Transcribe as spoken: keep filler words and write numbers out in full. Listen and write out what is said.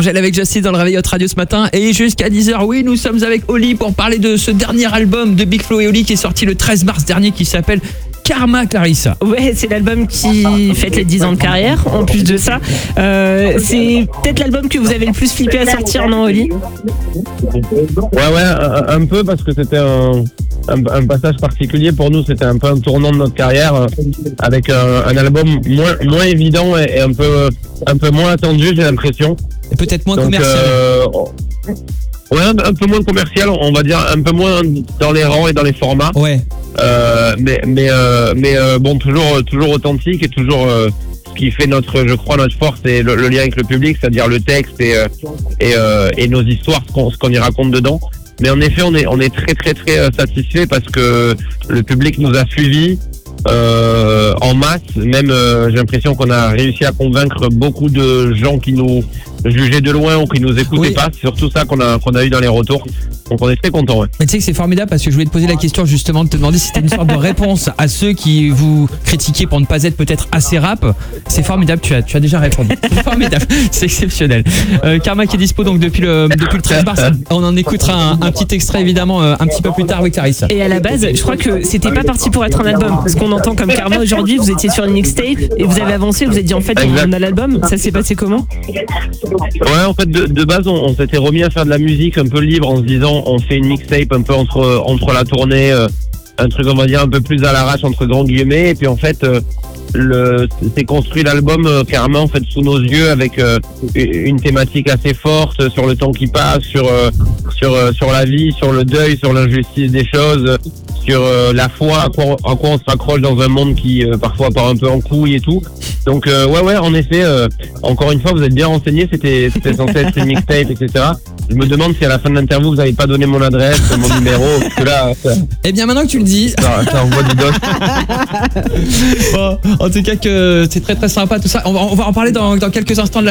Angèle avec Justice dans le Réveil Hot Radio ce matin. Et jusqu'à dix heures, oui, nous sommes avec Oli pour parler de ce dernier album de Big Flo et Oli qui est sorti le treize mars dernier, qui s'appelle Karma, Clarissa. Ouais, c'est l'album qui fête les dix ans de carrière. En plus de ça, euh, c'est peut-être l'album que vous avez le plus flippé à sortir, non, Oli? Ouais, ouais, un, un peu, parce que c'était un, un, un passage particulier pour nous. C'était un peu un tournant de notre carrière, euh, avec un, un album moins, moins évident et, et un peu, un peu moins attendu, j'ai l'impression. Et peut-être moins Donc, commercial. Euh, ouais, un, un peu moins commercial, on va dire, un peu moins dans les rangs et dans les formats. Ouais. Euh, mais mais euh, mais euh, bon, toujours toujours authentique et toujours euh, ce qui fait notre, je crois, notre force, c'est le, le lien avec le public, c'est-à-dire le texte et euh, et, euh, et nos histoires, ce qu'on, ce qu'on y raconte dedans. Mais en effet, on est on est très très très satisfait parce que le public nous a suivis euh, en masse. Même euh, j'ai l'impression qu'on a réussi à convaincre beaucoup de gens qui nous jugeaient de loin ou qui nous écoutaient Oui. pas. C'est surtout ça qu'on a qu'on a eu dans les retours. Donc on est très contents. Ouais. Mais tu sais que c'est formidable parce que je voulais te poser la question justement de te demander si c'était une sorte de réponse à ceux qui vous critiquaient pour ne pas être peut-être assez rap. C'est formidable, tu as, tu as déjà répondu. C'est formidable, c'est exceptionnel. Euh, Karma qui est dispo donc depuis le, depuis le treize mars. On en écoutera un, un petit extrait évidemment euh, un petit peu plus tard, oui, Clarissa. Et à la base, je crois que c'était pas parti pour être un album. Ce qu'on entend comme Karma aujourd'hui, vous étiez sur une mixtape et vous avez avancé, vous avez dit en fait Exact. on a l'album. Ça s'est passé comment? Ouais, en fait, de, de base, on, on s'était remis à faire de la musique un peu libre en se disant, on fait une mixtape un peu entre entre la tournée, euh, un truc, on va dire, un peu plus à l'arrache, entre grands guillemets. Et puis en fait, euh, le s'est construit l'album euh, carrément en fait sous nos yeux, avec euh, une thématique assez forte sur le temps qui passe, sur euh, sur euh, sur la vie, sur le deuil, sur l'injustice des choses, sur euh, la foi, à quoi, à quoi on se raccroche dans un monde qui euh, parfois part un peu en couille et tout. Donc euh, ouais ouais, en effet, euh, encore une fois, vous êtes bien renseigné, c'était c'était censé être une mixtape, et cetera. Je me demande si à la fin de l'interview vous n'avez pas donné mon adresse, mon numéro, parce que là, ça, Eh bien maintenant que tu le dis, ça, ça envoie du dos. bon, en tout cas que c'est très très sympa tout ça. On va, on va en parler dans, dans quelques instants de la